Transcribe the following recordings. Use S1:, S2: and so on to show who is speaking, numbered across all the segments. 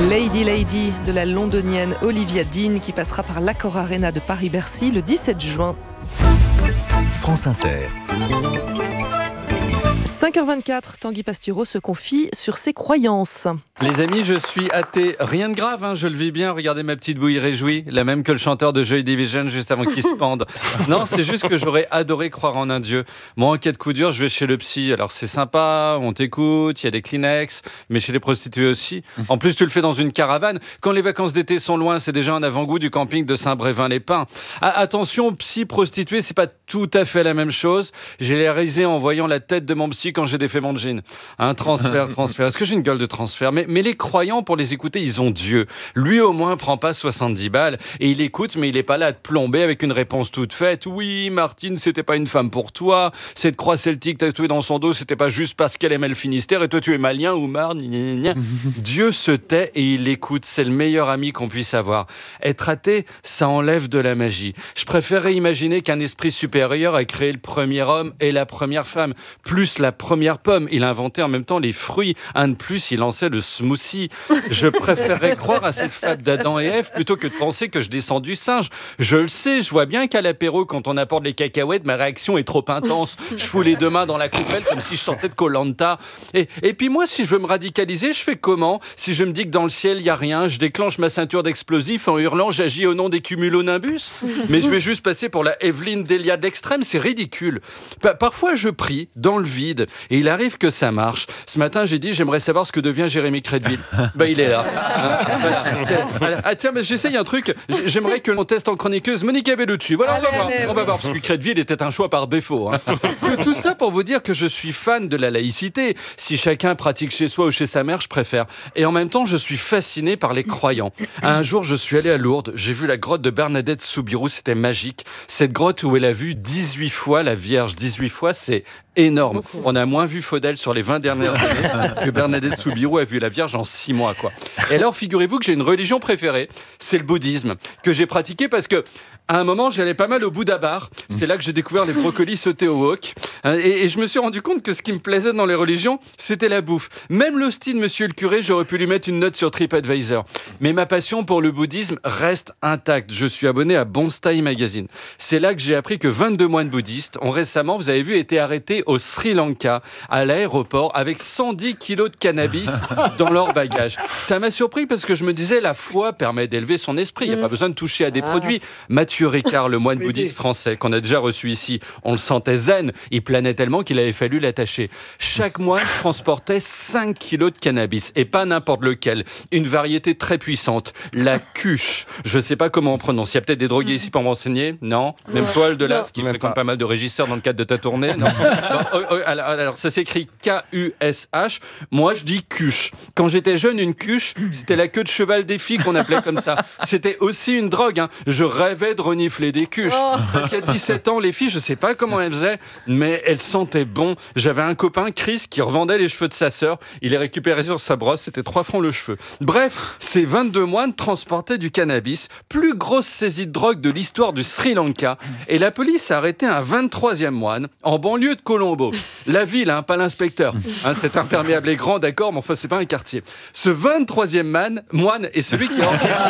S1: Lady Lady de la londonienne Olivia Dean qui passera par l'Accor Arena de Paris-Bercy le 17 juin.
S2: France Inter.
S1: 5h24, Tanguy Pastureau se confie sur ses croyances.
S3: Les amis, je suis athée. Rien de grave, je le vis bien. Regardez ma petite bouille réjouie, la même que le chanteur de Joy Division juste avant qu'il se pende. Non, c'est juste que j'aurais adoré croire en un Dieu. Moi, en cas de coup dur, je vais chez le psy. Alors c'est sympa, on t'écoute, il y a des Kleenex, mais chez les prostituées aussi. En plus, tu le fais dans une caravane. Quand les vacances d'été sont loin, c'est déjà un avant-goût du camping de Saint-Brévin-les-Pins. Attention, psy, prostituée, c'est pas tout à fait la même chose. J'ai réalisé en voyant la tête de mon psy quand j'ai défait mon jean. Transfert. Est-ce que j'ai une gueule de transfert ? Mais les croyants, pour les écouter, ils ont Dieu. Lui, au moins, prend pas 70 balles. Et il écoute, mais il est pas là à te plomber avec une réponse toute faite. Oui, Martine, c'était pas une femme pour toi. Cette croix celtique tatouée dans son dos, c'était pas juste parce qu'elle aimait le Finistère. Et toi, tu es malien ou marne. Dieu se tait et il écoute. C'est le meilleur ami qu'on puisse avoir. Être athée, ça enlève de la magie. Je préférerais imaginer qu'un esprit supérieur a créé le premier homme et la première femme. Plus la première pomme. Il a inventé en même temps les fruits. Un de plus, il lançait le smoothie. Je préférerais croire à cette fable d'Adam et Ève plutôt que de penser que je descends du singe. Je le sais, je vois bien qu'à l'apéro, quand on apporte les cacahuètes, ma réaction est trop intense. Je fous les deux mains dans la coupelle comme si je sortais de Koh-Lanta. Et puis moi, si je veux me radicaliser, je fais comment ? Si je me dis que dans le ciel, il n'y a rien, je déclenche ma ceinture d'explosifs en hurlant « J'agis au nom des cumulonimbus ». Mais je vais juste passer pour la Evelyne Delia de l'extrême, c'est ridicule. Parfois, je prie dans le vide et il arrive que ça marche. Ce matin, j'ai dit « J'aimerais savoir ce que devient Jérémy Crédville ». Il est là. Voilà. Ah tiens, mais j'essaye un truc. J'aimerais que l'on teste en chroniqueuse Monica Bellucci. Voilà, on va voir, parce que Crédville était un choix par défaut. Tout ça pour vous dire que je suis fan de la laïcité. Si chacun pratique chez soi ou chez sa mère, je préfère. Et en même temps, je suis fasciné par les croyants. Un jour, je suis allé à Lourdes. J'ai vu la grotte de Bernadette Soubirous. C'était magique. Cette grotte où elle a vu 18 fois la Vierge. 18 fois, c'est énorme. On a moins vu Faudel sur les 20 dernières années que Bernadette Soubirous a vu la Vierge en 6 mois, quoi. Et alors, figurez-vous que j'ai une religion préférée, c'est le bouddhisme, que j'ai pratiqué parce que à un moment, j'allais pas mal au Bouddha Bar. C'est là que j'ai découvert les brocolis sautés au wok. Et je me suis rendu compte que ce qui me plaisait dans les religions, c'était la bouffe. Même l'hostie de Monsieur le curé, j'aurais pu lui mettre une note sur TripAdvisor. Mais ma passion pour le bouddhisme reste intacte. Je suis abonné à Bonstay Magazine. C'est là que j'ai appris que 22 moines bouddhistes ont récemment, vous avez vu, été arrêtés au Sri Lanka, à l'aéroport, avec 110 kilos de cannabis dans leur bagage. Ça m'a surpris parce que je me disais, la foi permet d'élever son esprit. Il n'y a pas besoin de toucher à des produits. Mathieu Ricard, le moine bouddhiste français, qu'on a déjà reçu ici, on le sentait zen. Il planait tellement qu'il avait fallu l'attacher. Chaque moine transportait 5 kilos de cannabis, et pas n'importe lequel. Une variété très puissante, la kush. Je ne sais pas comment on prononce. Il y a peut-être des drogués ici pour m'enseigner. Non. Même Paul Delaf, qui fréquente pas mal de régisseurs dans le cadre de ta tournée. Non. Alors, ça s'écrit K-U-S-H. Moi, je dis kush. Quand j'étais jeune, une kush, c'était la queue de cheval des filles qu'on appelait comme ça. C'était aussi une drogue. Je rêvais de renifler des cuches. Parce qu'à 17 ans, les filles, je sais pas comment elles faisaient, mais elles sentaient bon. J'avais un copain, Chris, qui revendait les cheveux de sa sœur. Il les récupérait sur sa brosse. C'était 3 francs le cheveu. Bref, ces 22 moines transportaient du cannabis. Plus grosse saisie de drogue de l'histoire du Sri Lanka. Et la police a arrêté un 23e moine en banlieue de Colombo. La ville, pas l'inspecteur. C'est imperméable et grand, d'accord, mais enfin, c'est pas un quartier. Ce 23e moine est celui qui a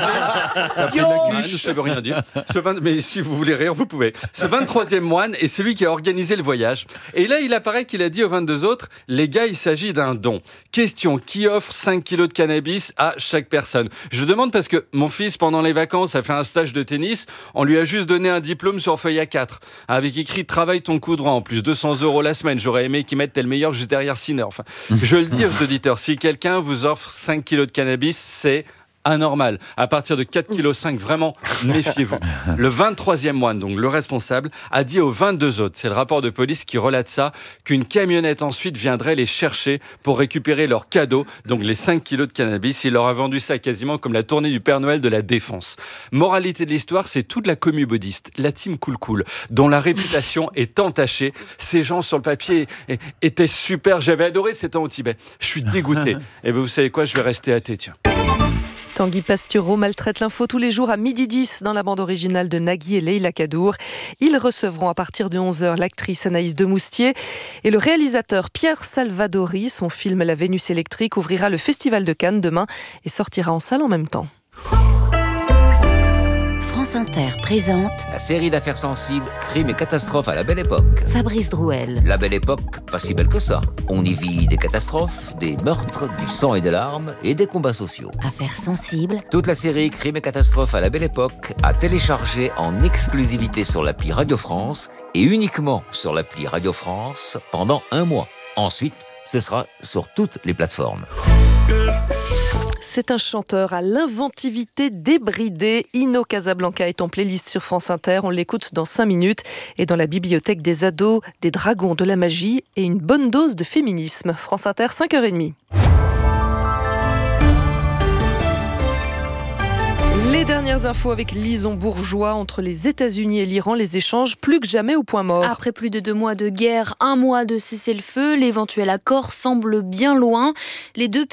S3: organisé... Ça veut rien dire. Mais si vous voulez rire, vous pouvez. Ce 23e moine est celui qui a organisé le voyage. Et là, il apparaît qu'il a dit aux 22 autres, les gars, il s'agit d'un don. Question, qui offre 5 kilos de cannabis à chaque personne ? Je demande parce que mon fils, pendant les vacances, a fait un stage de tennis. On lui a juste donné un diplôme sur feuille A4, avec écrit « Travaille ton coup droit », en plus 200 € la semaine. J'aurais aimé qu'ils mettent « T'es le meilleur » juste derrière Sinner. Enfin, je le dis aux auditeurs, si quelqu'un vous offre 5 kilos de cannabis, c'est anormal. À partir de 4,5 kg, vraiment, méfiez-vous. Le 23e moine, donc le responsable, a dit aux 22 autres, c'est le rapport de police qui relate ça, qu'une camionnette ensuite viendrait les chercher pour récupérer leur cadeau, donc les 5 kilos de cannabis. Il leur a vendu ça quasiment comme la tournée du Père Noël de la Défense. Moralité de l'histoire, c'est toute la commu bouddhiste, la team cool, dont la réputation est entachée. Ces gens sur le papier étaient super. J'avais adoré ces temps au Tibet. Je suis dégoûté. Et vous savez quoi, je vais rester athée, tiens.
S1: Tanguy Pastureau maltraite l'info tous les jours à 12h10 dans la bande originale de Nagui et Leila Kadour. Ils recevront à partir de 11h l'actrice Anaïs Demoustier et le réalisateur Pierre Salvadori. Son film La Vénus électrique ouvrira le Festival de Cannes demain et sortira en salle en même temps.
S4: France Inter présente
S2: La série d'affaires sensibles, crimes et catastrophes à la belle époque.
S4: Fabrice Drouel.
S2: La belle époque, pas si belle que ça. On y vit des catastrophes, des meurtres, du sang et des larmes et des combats sociaux.
S4: Affaires sensibles.
S2: Toute la série Crimes et catastrophes à la belle époque à télécharger en exclusivité sur l'appli Radio France et uniquement sur l'appli Radio France pendant 1 mois. Ensuite, ce sera sur toutes les plateformes.
S1: C'est un chanteur à l'inventivité débridée. Ino Casablanca est en playlist sur France Inter. On l'écoute dans 5 minutes. Et dans la bibliothèque des ados, des dragons, de la magie et une bonne dose de féminisme. France Inter, 5h30. Les dernières infos avec Lison Bourgeois. Entre les États-Unis et l'Iran, les échanges plus que jamais au point mort.
S5: Après plus de 2 mois de guerre, 1 mois de cessez-le-feu, l'éventuel accord semble bien loin. Les deux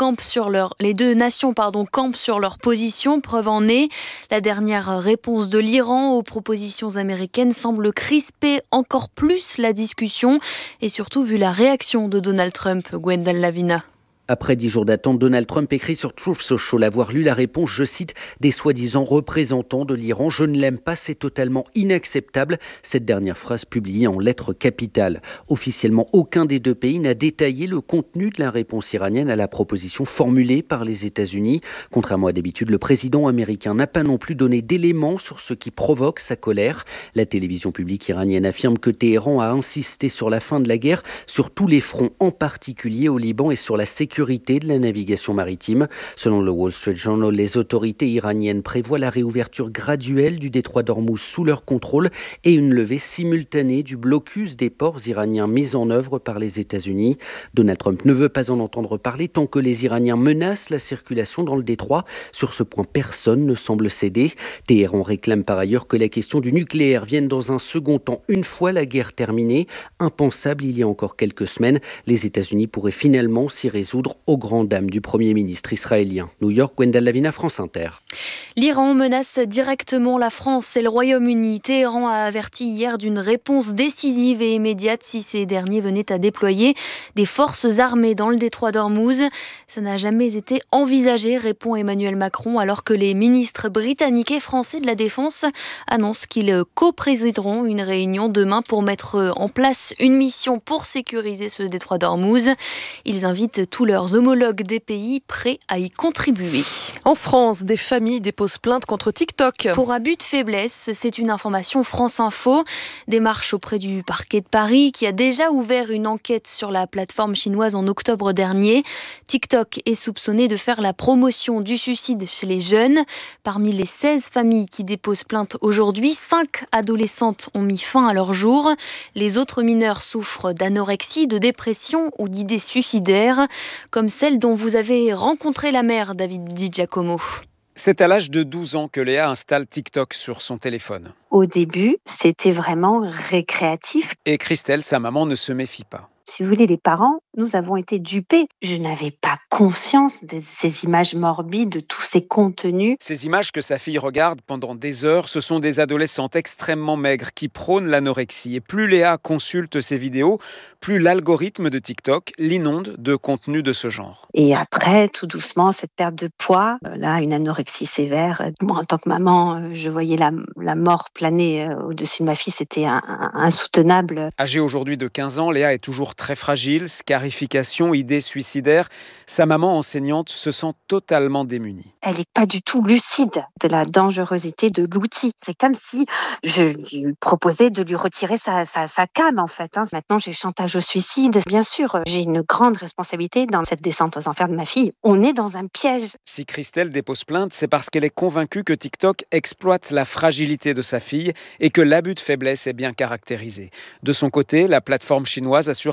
S5: nations campent sur leur position. Preuve en est, la dernière réponse de l'Iran aux propositions américaines semble crisper encore plus la discussion. Et surtout vu la réaction de Donald Trump, Gwendal Lavina.
S6: Après 10 jours d'attente, Donald Trump écrit sur Truth Social avoir lu la réponse, je cite, des soi-disant représentants de l'Iran. Je ne l'aime pas, c'est totalement inacceptable. Cette dernière phrase publiée en lettres capitales. Officiellement, aucun des deux pays n'a détaillé le contenu de la réponse iranienne à la proposition formulée par les États-Unis. Contrairement à d'habitude, le président américain n'a pas non plus donné d'éléments sur ce qui provoque sa colère. La télévision publique iranienne affirme que Téhéran a insisté sur la fin de la guerre sur tous les fronts, en particulier au Liban et sur la sécurité de la navigation maritime. Selon le Wall Street Journal, les autorités iraniennes prévoient la réouverture graduelle du détroit d'Ormuz sous leur contrôle et une levée simultanée du blocus des ports iraniens mis en œuvre par les États-Unis. Donald Trump ne veut pas en entendre parler tant que les Iraniens menacent la circulation dans le détroit. Sur ce point, personne ne semble céder. Téhéran réclame par ailleurs que la question du nucléaire vienne dans un second temps une fois la guerre terminée. Impensable il y a encore quelques semaines, les États-Unis pourraient finalement s'y résoudre aux grandes dames du Premier ministre israélien. New York, Gwendal Lavina, France Inter.
S5: L'Iran menace directement la France et le Royaume-Uni. Téhéran a averti hier d'une réponse décisive et immédiate si ces derniers venaient à déployer des forces armées dans le détroit d'Ormuz. Ça n'a jamais été envisagé, répond Emmanuel Macron, alors que les ministres britanniques et français de la Défense annoncent qu'ils co-présideront une réunion demain pour mettre en place une mission pour sécuriser ce détroit d'Ormuz. Ils invitent tous leurs homologues des pays prêts à y contribuer.
S1: En France, des familles déposent plainte contre TikTok.
S5: Pour abus de faiblesse, c'est une information France Info. Démarche auprès du parquet de Paris qui a déjà ouvert une enquête sur la plateforme chinoise en octobre dernier. TikTok est soupçonné de faire la promotion du suicide chez les jeunes. Parmi les 16 familles qui déposent plainte aujourd'hui, 5 adolescentes ont mis fin à leur jour. Les autres mineurs souffrent d'anorexie, de dépression ou d'idées suicidaires, comme celle dont vous avez rencontré la mère, David Di Giacomo.
S7: C'est à l'âge de 12 ans que Léa installe TikTok sur son téléphone.
S8: Au début, c'était vraiment récréatif.
S7: Et Christelle, sa maman, ne se méfie pas.
S8: Si vous voulez, les parents, nous avons été dupés. Je n'avais pas conscience de ces images morbides, de tous ces contenus.
S7: Ces images que sa fille regarde pendant des heures, ce sont des adolescentes extrêmement maigres qui prônent l'anorexie. Et plus Léa consulte ces vidéos, plus l'algorithme de TikTok l'inonde de contenus de ce genre.
S8: Et après, tout doucement, cette perte de poids, là, une anorexie sévère. Moi, en tant que maman, je voyais la mort planer au-dessus de ma fille. C'était insoutenable.
S7: Âgée aujourd'hui de 15 ans, Léa est toujours très fragile, scarification, idées suicidaires. Sa maman enseignante se sent totalement démunie.
S8: Elle n'est pas du tout lucide de la dangerosité de l'outil. C'est comme si je lui proposais de lui retirer sa cam, en fait. Maintenant, j'ai chantage au suicide. Bien sûr, j'ai une grande responsabilité dans cette descente aux enfers de ma fille. On est dans un piège.
S7: Si Christelle dépose plainte, c'est parce qu'elle est convaincue que TikTok exploite la fragilité de sa fille et que l'abus de faiblesse est bien caractérisé. De son côté, la plateforme chinoise assure avoir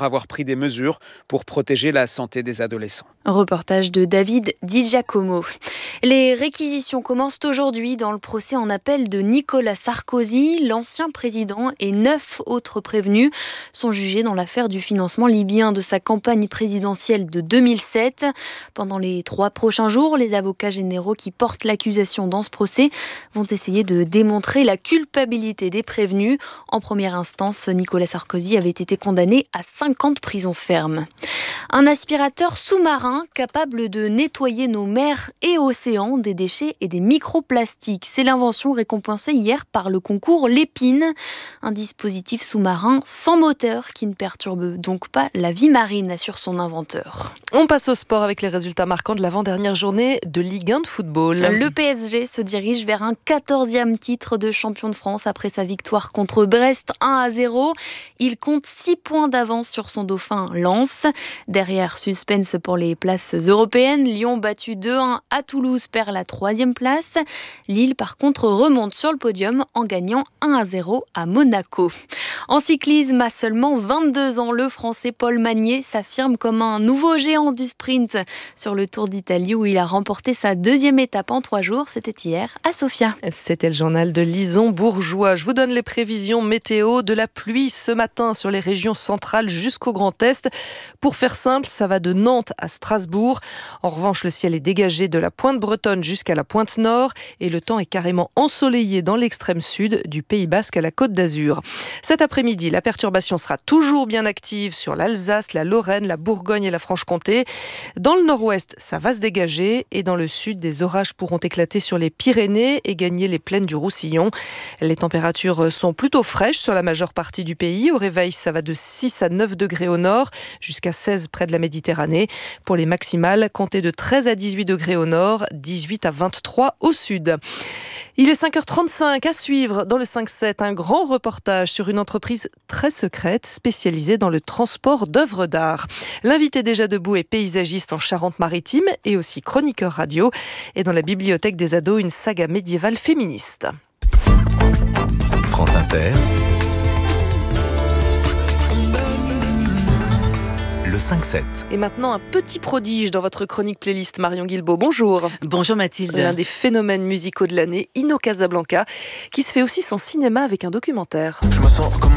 S7: avoir pris des mesures pour protéger la santé des adolescents.
S5: Reportage de David Di Giacomo. Les réquisitions commencent aujourd'hui dans le procès en appel de Nicolas Sarkozy. L'ancien président et 9 autres prévenus sont jugés dans l'affaire du financement libyen de sa campagne présidentielle de 2007. Pendant les 3 prochains jours, les avocats généraux qui portent l'accusation dans ce procès vont essayer de démontrer la culpabilité des prévenus. En première instance, Nicolas Sarkozy avait été condamné à 5 ans de prison ferme. Un aspirateur sous-marin capable de nettoyer nos mers et océans des déchets et des microplastiques. C'est l'invention récompensée hier par le concours Lépine. Un dispositif sous-marin sans moteur qui ne perturbe donc pas la vie marine, assure son inventeur.
S1: On passe au sport avec les résultats marquants de l'avant-dernière journée de Ligue 1 de football.
S5: Le PSG se dirige vers un 14e titre de champion de France après sa victoire contre Brest 1-0. Il compte 6 points d'avance sur son dauphin Lens. Derrière, suspense pour les places européennes. Lyon battu 2-1 à Toulouse perd la 3e place. Lille par contre remonte sur le podium en gagnant 1-0 à Monaco. En cyclisme, à seulement 22 ans, le Français Paul Magnier s'affirme comme un nouveau géant du sprint sur le Tour d'Italie où il a remporté sa 2e étape en 3 jours. C'était hier à Sofia.
S1: C'était le journal de Lison Bourgeois. Je vous donne les prévisions météo. De la pluie ce matin sur les régions centrales jusqu'au Grand Est. Pour faire simple, ça va de Nantes à Strasbourg. En revanche, le ciel est dégagé de la pointe bretonne jusqu'à la pointe nord et le temps est carrément ensoleillé dans l'extrême sud du Pays Basque à la Côte d'Azur. Cet après-midi, la perturbation sera toujours bien active sur l'Alsace, la Lorraine, la Bourgogne et la Franche-Comté. Dans le nord-ouest, ça va se dégager et dans le sud, des orages pourront éclater sur les Pyrénées et gagner les plaines du Roussillon. Les températures sont plutôt fraîches sur la majeure partie du pays. Au réveil, ça va de 6 à 9 degrés au nord, jusqu'à 16 près de la Méditerranée. Pour les maximales, comptez de 13 à 18 degrés au nord, 18 à 23 au sud. Il est 5h35 à suivre dans le 5-7, un grand reportage sur une entreprise très secrète spécialisée dans le transport d'œuvres d'art. L'invité déjà debout est paysagiste en Charente-Maritime et aussi chroniqueur radio. Et dans la bibliothèque des ados, une saga médiévale féministe.
S9: France Inter, le 5-7.
S1: Et maintenant, un petit prodige dans votre chronique playlist, Marion Guilbault. Bonjour.
S10: Bonjour Mathilde.
S1: L'un des phénomènes musicaux de l'année, Inno Casablanca, qui se fait aussi son cinéma avec un documentaire.
S11: Je me sens comme